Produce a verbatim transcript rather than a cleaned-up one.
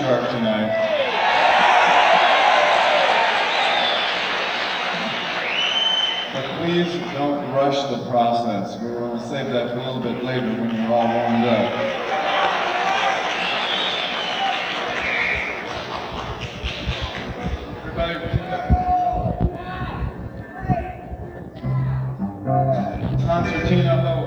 sharp tonight. But please don't rush the process. We're going to save that for a little bit later when you're all warmed up. Everybody, concertina.